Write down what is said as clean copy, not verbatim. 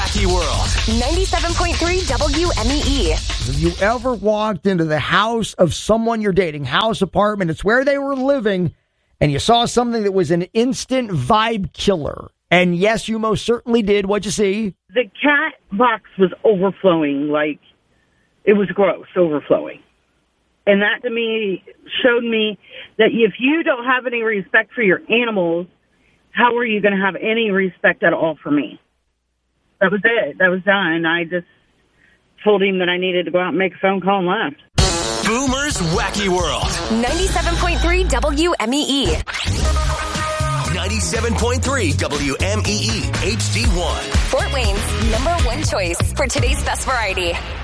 Wacky World. 97.3 WMEE. Have you ever walked into the house of someone you're dating, house, apartment, it's where they were living, and you saw something that was an instant vibe killer? And yes, you most certainly did. What'd you see? The cat box was overflowing, like it was gross, overflowing. And that to me showed me that if you don't have any respect for your animals, how are you going to have any respect at all for me? That was it. That was done. I just told him that I needed to go out and make a phone call and left. Boomer's Wacky World. 97.3 WMEE. 97.3 WMEE HD1. Fort Wayne's #1 choice for today's best variety.